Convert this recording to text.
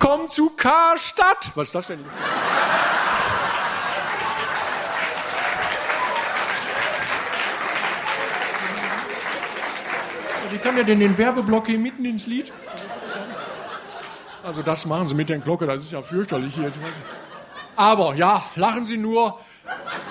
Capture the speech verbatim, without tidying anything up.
Willkommen zu Karstadt. Was ist das denn? Wie kann der denn den Werbeblock hier mitten ins Lied? Also das machen Sie mit der Glocke, das ist ja fürchterlich hier. Aber ja, lachen Sie nur.